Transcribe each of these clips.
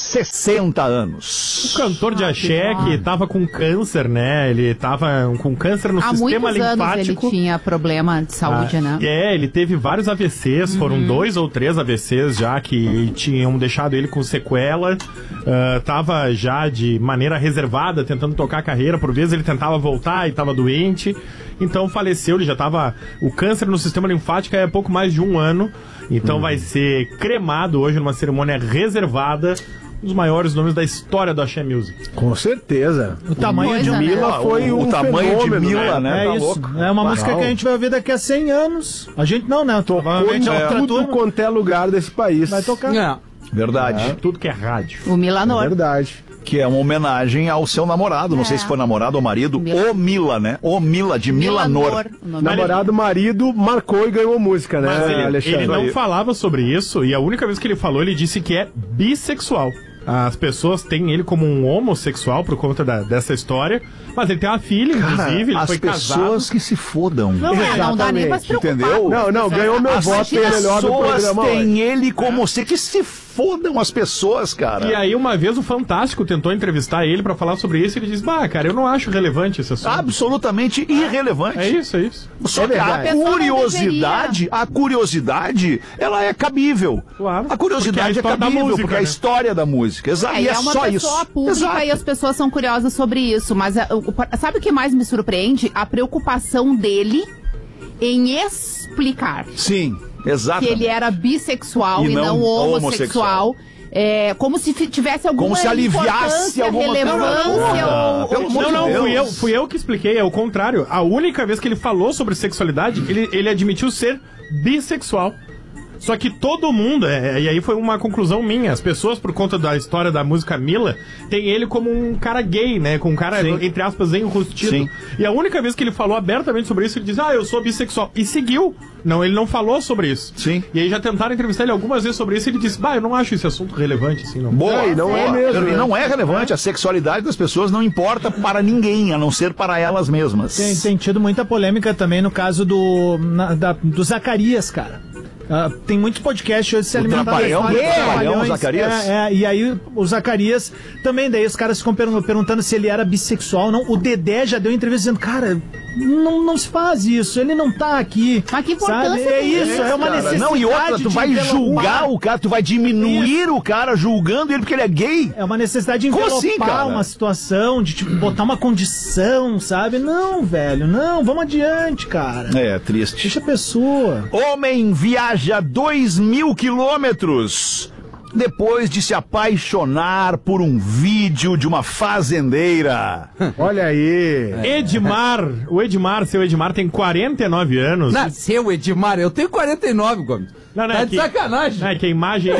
60 anos. O cantor de axé que tava com câncer, né? Ele tava com câncer no sistema linfático. Há muitos anos ele tinha problema de saúde, né? Ele teve vários AVCs, foram 2 ou 3 AVCs já que tinham deixado ele com sequela. Tava já de maneira reservada, tentando tocar a carreira. Por vezes ele tentava voltar e tava doente. Então faleceu, ele já tava... O câncer no sistema linfático é pouco mais de 1 ano. Então vai ser cremado hoje numa cerimônia reservada. Um dos maiores nomes da história do Axé Music. Com certeza. O tamanho de Mila foi o tamanho fenômeno, de Mila, né? É isso. É uma música que a gente vai ouvir daqui a 100 anos. A gente não, né? Provavelmente tudo quanto é lugar desse país. Vai tocar. Verdade. Tudo que é rádio. O Milanor. Verdade. Que é uma homenagem ao seu namorado, não sei se foi namorado ou marido, o Mila, né? O Mila, de Milanor. Namorado, marido, marcou e ganhou música, né, Mas ele não falava sobre isso, e a única vez que ele falou, ele disse que é bissexual. As pessoas têm ele como um homossexual por conta dessa história, mas ele tem uma filha, inclusive, ele foi casado. As pessoas que se fodam. Não dá nem pra se preocupar. Entendeu? Não, ganhou meu voto, é melhor do programa. As pessoas têm ele como que se fodam as pessoas, cara. E aí, uma vez, o Fantástico tentou entrevistar ele pra falar sobre isso, e ele disse, cara, eu não acho relevante esse assunto. Absolutamente irrelevante. É isso. Só que a curiosidade, ela é cabível. Claro. A curiosidade é cabível, música, porque é a história da música. Exato. E é uma só pessoa isso. Pública e as pessoas são curiosas sobre isso. Mas sabe o que mais me surpreende? A preocupação dele em explicar. Sim, exato. Que ele era bissexual e não homossexual. Como se tivesse alguma como se aliviasse alguma relevância. Não, fui eu que expliquei, é o contrário. A única vez que ele falou sobre sexualidade, ele admitiu ser bissexual. Só que todo mundo, e aí foi uma conclusão minha, as pessoas, por conta da história da música Mila, tem ele como um cara gay, né? Com um cara, entre aspas, enrustido. Sim. E a única vez que ele falou abertamente sobre isso, ele disse, eu sou bissexual. E seguiu. Não, ele não falou sobre isso. Sim. E aí já tentaram entrevistar ele algumas vezes sobre isso e ele disse, eu não acho esse assunto relevante, assim, não. Boa, não é mesmo. Né? Não é relevante. A sexualidade das pessoas não importa para ninguém, a não ser para elas mesmas. Tem tido muita polêmica também no caso do Zacarias, cara. Tem muitos podcasts hoje se alimentando Zacarias. E aí o Zacarias também, daí os caras ficam perguntando se ele era bissexual ou não. O Dedé já deu entrevista dizendo, cara, não se faz isso, ele não tá aqui. Mas que importância é isso, é uma necessidade. Não, e outra, tu vai julgar o cara, tu vai diminuir o cara julgando ele porque ele é gay. É uma necessidade de envelopar uma situação, de botar uma condição, sabe? Não, velho, vamos adiante, cara. É, triste. Deixa a pessoa. Homem viaja 2.000 quilômetros depois de se apaixonar por um vídeo de uma fazendeira. Olha aí. O seu Edmar tem 49 anos. Nasceu Edmar, eu tenho 49, Gomes. Tá de sacanagem. É que a imagem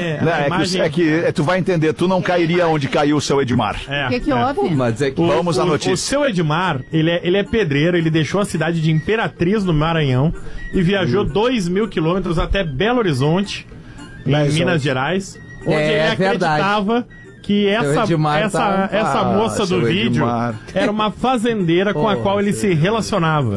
tu vai entender, tu não cairia onde caiu o seu Edmar. O que houve? Mas vamos à notícia. O seu Edmar, ele é pedreiro, ele deixou a cidade de Imperatriz, no Maranhão, e viajou 2.000 quilômetros até Belo Horizonte, em Minas Gerais, onde ele acreditava que essa moça do vídeo era uma fazendeira com a qual ele se relacionava.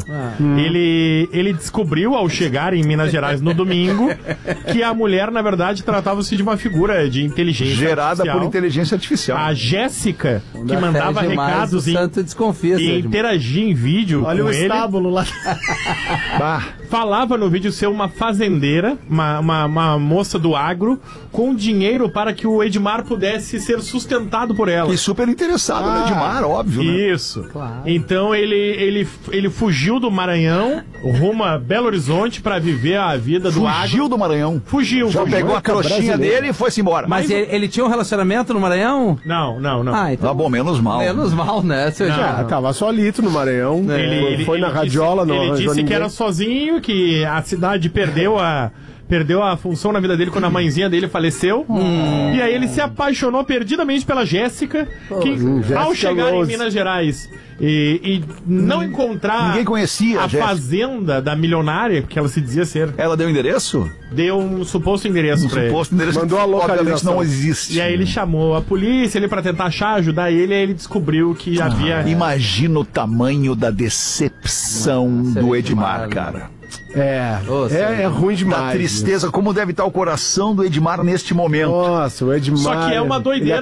Ele descobriu, ao chegar em Minas Gerais no domingo, que a mulher, na verdade, tratava-se de uma figura de inteligência gerada por inteligência artificial. A Jéssica, que mandava recados e interagia em vídeo. Olha com o ele. estábulo lá. Falava no vídeo ser uma fazendeira, uma moça do agro, com dinheiro para que o Edmar pudesse ser sustentado por ela. E super interessado no Edmar, óbvio, né? Isso. Claro. Então ele fugiu do Maranhão, rumo a Belo Horizonte para viver a vida do agro. Fugiu do Maranhão? Fugiu. Pegou a trouxinha dele e foi-se embora. Mas ele tinha um relacionamento no Maranhão? Não. Então... Tá bom, menos mal. Menos mal, né? Tava solito no Maranhão. Ele foi na radiola. Ele disse que era sozinho, que a cidade perdeu a função na vida dele quando a mãezinha dele faleceu. E aí ele se apaixonou perdidamente pela Jéssica, que ao chegar em Minas Gerais e não encontrar ninguém conhecia a fazenda da milionária, porque ela se dizia ser. Ela deu endereço? Deu um suposto endereço pra ele. Mandou a localização. Não existe. E aí ele chamou a polícia ali pra tentar ajudar ele, e aí ele descobriu que havia... Imagina o tamanho da decepção do Edmar, cara. É ruim demais. Da tristeza, como deve estar o coração do Edmar neste momento. Nossa, o Edmar... Só que é uma doideira.